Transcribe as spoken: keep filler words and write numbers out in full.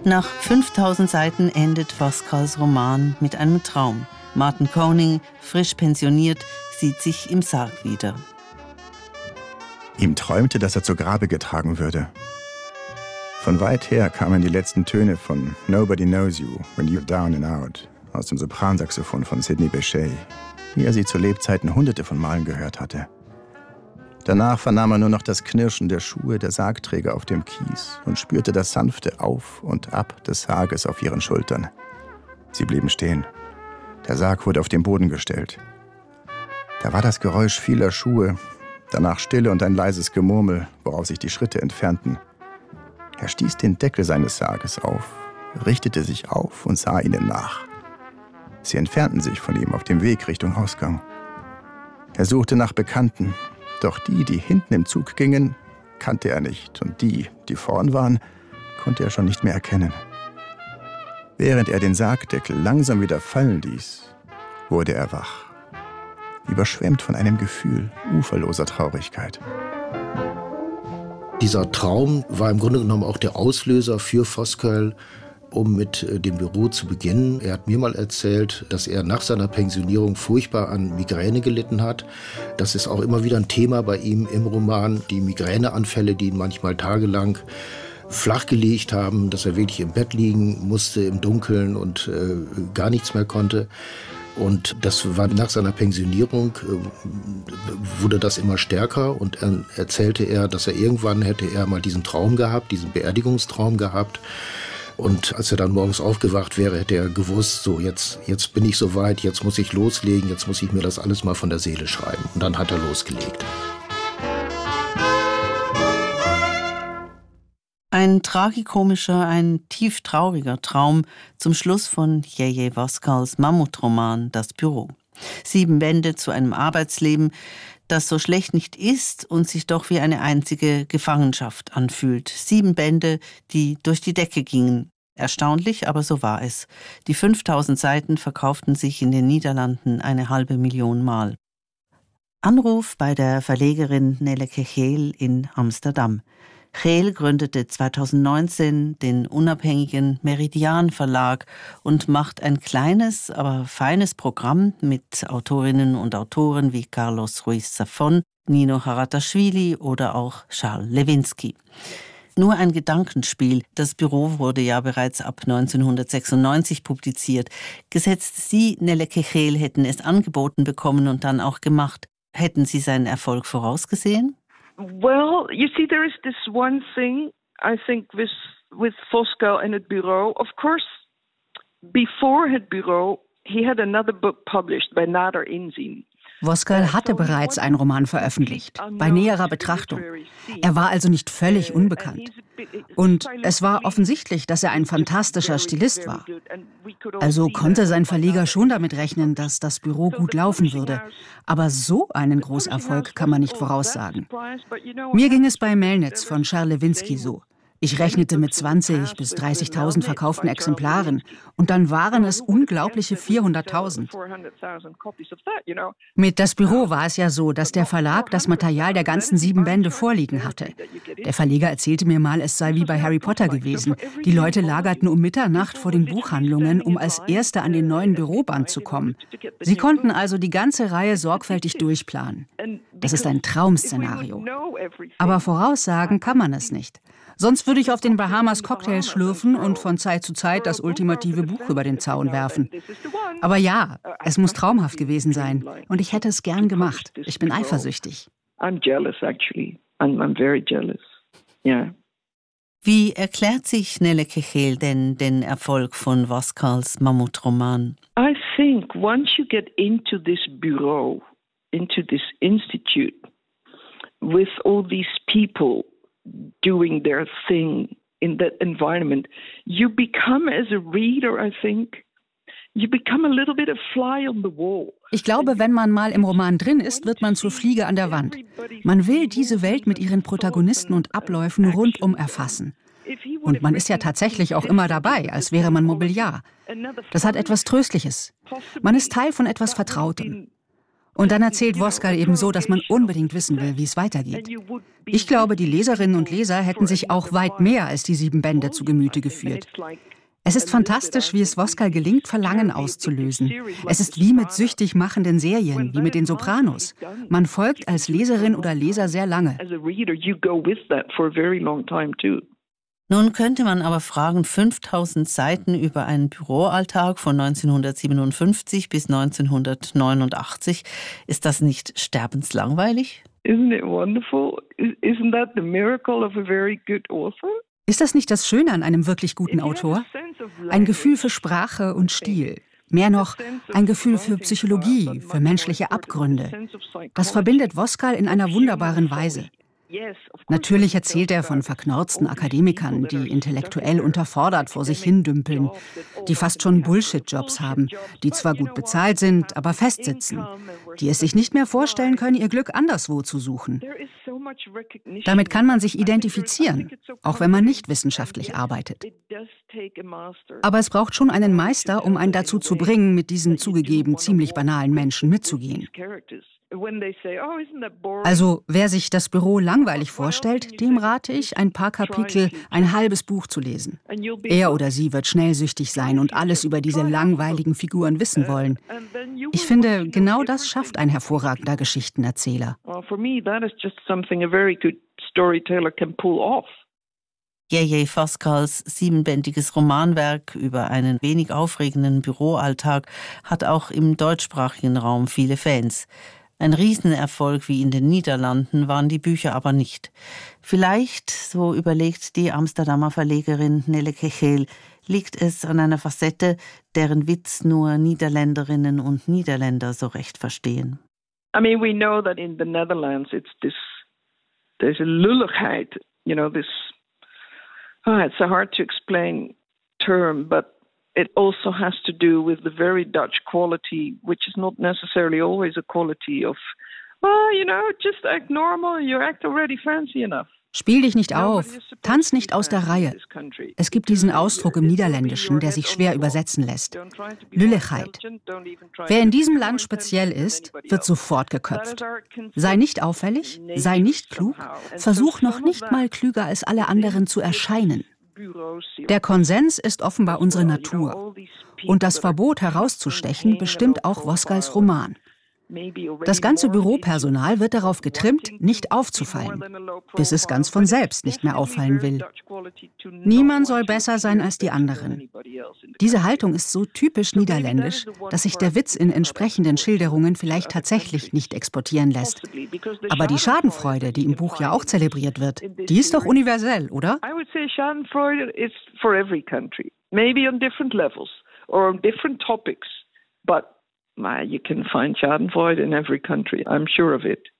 Nach fünftausend Seiten endet Voskhals Roman mit einem Traum. Martin Koning, frisch pensioniert, sieht sich im Sarg wieder. Ihm träumte, dass er zu Grabe getragen würde. Von weit her kamen die letzten Töne von Nobody Knows You When You're Down and Out aus dem Sopransaxophon von Sidney Bechet, wie er sie zu Lebzeiten hunderte von Malen gehört hatte. Danach vernahm er nur noch das Knirschen der Schuhe der Sargträger auf dem Kies und spürte das sanfte Auf und Ab des Sarges auf ihren Schultern. Sie blieben stehen. Der Sarg wurde auf den Boden gestellt. Da war das Geräusch vieler Schuhe, danach Stille und ein leises Gemurmel, woraus sich die Schritte entfernten. Er stieß den Deckel seines Sarges auf, richtete sich auf und sah ihnen nach. Sie entfernten sich von ihm auf dem Weg Richtung Ausgang. Er suchte nach Bekannten, doch die, die hinten im Zug gingen, kannte er nicht, und die, die vorn waren, konnte er schon nicht mehr erkennen. Während er den Sargdeckel langsam wieder fallen ließ, wurde er wach, überschwemmt von einem Gefühl uferloser Traurigkeit. Dieser Traum war im Grunde genommen auch der Auslöser für Voskhöl, um mit dem Büro zu beginnen. Er hat mir mal erzählt, dass er nach seiner Pensionierung furchtbar an Migräne gelitten hat. Das ist auch immer wieder ein Thema bei ihm im Roman. Die Migräneanfälle, die ihn manchmal tagelang flachgelegt haben, dass er wirklich im Bett liegen musste im Dunkeln und äh, gar nichts mehr konnte. Und das war nach seiner Pensionierung, äh, wurde das immer stärker. Und er erzählte er, dass er irgendwann hätte er mal diesen Traum gehabt, diesen Beerdigungstraum gehabt. Und als er dann morgens aufgewacht wäre, hätte er gewusst, so jetzt, jetzt bin ich soweit, jetzt muss ich loslegen, jetzt muss ich mir das alles mal von der Seele schreiben. Und dann hat er losgelegt. Ein tragikomischer, ein tief trauriger Traum zum Schluss von Jeje Voskhals Mammutroman Das Büro. Sieben Bände zu einem Arbeitsleben, das so schlecht nicht ist und sich doch wie eine einzige Gefangenschaft anfühlt. Sieben Bände, die durch die Decke gingen. Erstaunlich, aber so war es. Die fünftausend Seiten verkauften sich in den Niederlanden eine halbe Million Mal. Anruf bei der Verlegerin Nelleke Geel in Amsterdam. Geel gründete zweitausendneunzehn den unabhängigen Meridian Verlag und macht ein kleines, aber feines Programm mit Autorinnen und Autoren wie Carlos Ruiz Zafón, Nino Harataschvili oder auch Charles Lewinsky. Nur ein Gedankenspiel. Das Büro wurde ja bereits ab neunzehnhundertsechsundneunzig publiziert. Gesetzt Sie, Nelleke Geel, hätten es angeboten bekommen und dann auch gemacht. Hätten Sie seinen Erfolg vorausgesehen? Well, you see, there is this one thing, I think, with, with Voskhal and Het Bureau. Of course, before Het Bureau, he had another book published by Nader Inzien. Voskhal hatte bereits einen Roman veröffentlicht, bei näherer Betrachtung. Er war also nicht völlig unbekannt. Und es war offensichtlich, dass er ein fantastischer Stilist war. Also konnte sein Verleger schon damit rechnen, dass das Büro gut laufen würde. Aber so einen Großerfolg kann man nicht voraussagen. Mir ging es bei Melnitz von Charles Lewinsky so. Ich rechnete mit zwanzigtausend bis dreißigtausend verkauften Exemplaren und dann waren es unglaubliche vierhunderttausend. Mit Das Büro war es ja so, dass der Verlag das Material der ganzen sieben Bände vorliegen hatte. Der Verleger erzählte mir mal, es sei wie bei Harry Potter gewesen. Die Leute lagerten um Mitternacht vor den Buchhandlungen, um als Erste an den neuen Büroband zu kommen. Sie konnten also die ganze Reihe sorgfältig durchplanen. Das ist ein Traum-Szenario. Aber voraussagen kann man es nicht. Sonst würde ich auf den Bahamas Cocktails schlürfen und von Zeit zu Zeit das ultimative Buch über den Zaun werfen. Aber ja, es muss traumhaft gewesen sein. Und ich hätte es gern gemacht. Ich bin eifersüchtig. I'm jealous, actually. I'm, I'm very jealous. Yeah. Wie erklärt sich Nelleke Geel denn den Erfolg von Voskhals Mammutroman? I think once you get into this bureau, into this institute, with all these people doing their thing in that environment, you become as a reader, I think, you become a little bit a fly on the wall. Ich glaube, wenn man mal im Roman drin ist, wird man zur Fliege an der Wand. Man will diese Welt mit ihren Protagonisten und Abläufen rundum erfassen. Und man ist ja tatsächlich auch immer dabei, als wäre man Mobiliar. Das hat etwas Tröstliches. Man ist Teil von etwas Vertrautem. Und dann erzählt Voskuil eben so, dass man unbedingt wissen will, wie es weitergeht. Ich glaube, die Leserinnen und Leser hätten sich auch weit mehr als die sieben Bände zu Gemüte geführt. Es ist fantastisch, wie es Voskuil gelingt, Verlangen auszulösen. Es ist wie mit süchtig machenden Serien, wie mit den Sopranos. Man folgt als Leserin oder Leser sehr lange. Nun könnte man aber fragen, fünftausend Seiten über einen Büroalltag von neunzehnhundertsiebenundfünfzig bis neunzehnhundertneunundachtzig, ist das nicht sterbenslangweilig? Isn't it wonderful? Isn't that the miracle of a very good author? Ist das nicht das Schöne an einem wirklich guten Autor? Ein Gefühl für Sprache und Stil. Mehr noch, ein Gefühl für Psychologie, für menschliche Abgründe. Das verbindet Voskuil in einer wunderbaren Weise. Natürlich erzählt er von verknorzten Akademikern, die intellektuell unterfordert vor sich hindümpeln, die fast schon Bullshit-Jobs haben, die zwar gut bezahlt sind, aber festsitzen, die es sich nicht mehr vorstellen können, ihr Glück anderswo zu suchen. Damit kann man sich identifizieren, auch wenn man nicht wissenschaftlich arbeitet. Aber es braucht schon einen Meister, um einen dazu zu bringen, mit diesen zugegeben ziemlich banalen Menschen mitzugehen. Also, wer sich das Büro langweilig vorstellt, dem rate ich, ein paar Kapitel, ein halbes Buch zu lesen. Er oder sie wird schnell süchtig sein und alles über diese langweiligen Figuren wissen wollen. Ich finde, genau das schafft ein hervorragender Geschichtenerzähler. J J Voskuils siebenbändiges Romanwerk über einen wenig aufregenden Büroalltag hat auch im deutschsprachigen Raum viele Fans. Ein Riesenerfolg wie in den Niederlanden waren die Bücher aber nicht. Vielleicht, so überlegt die Amsterdamer Verlegerin Nelleke Geel, liegt es an einer Facette, deren Witz nur Niederländerinnen und Niederländer so recht verstehen. I mean, we know that in the Netherlands it's this, there's a lulligheid, you know, this, oh, it's a hard to explain term, but it also has to do with the very Dutch quality, which is not necessarily always a quality of, oh, you know, just act normal, you act already fancy enough. Spiel dich nicht auf, tanz nicht aus der Reihe. Es gibt diesen Ausdruck im Niederländischen, der sich schwer übersetzen lässt. Lulligheid. Wer in diesem Land speziell ist, wird sofort geköpft. Sei nicht auffällig, sei nicht klug, versuch noch nicht mal klüger als alle anderen zu erscheinen. Der Konsens ist offenbar unsere Natur. Und das Verbot herauszustechen bestimmt auch Voskuils Roman. Das ganze Büropersonal wird darauf getrimmt, nicht aufzufallen, bis es ganz von selbst nicht mehr auffallen will. Niemand soll besser sein als die anderen. Diese Haltung ist so typisch niederländisch, dass sich der Witz in entsprechenden Schilderungen vielleicht tatsächlich nicht exportieren lässt. Aber die Schadenfreude, die im Buch ja auch zelebriert wird, die ist doch universell, oder? I would say Schadenfreude is for every country, maybe on different levels or on different topics, but you can find Schadenfreude in every country. I'm sure of it.